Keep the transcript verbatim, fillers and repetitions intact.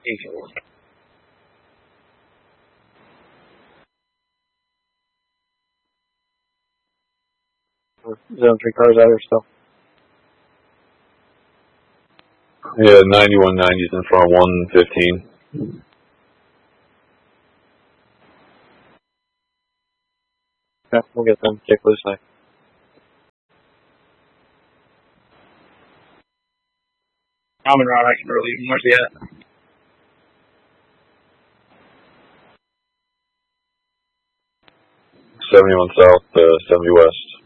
Eagle. Zone three cars out here still. Yeah, ninety-one ninety's in front of one fifteen. Okay, we'll get them. Kick loose now. Common route, I can relieve him. Where's he at? seventy-one south, uh, seventy west.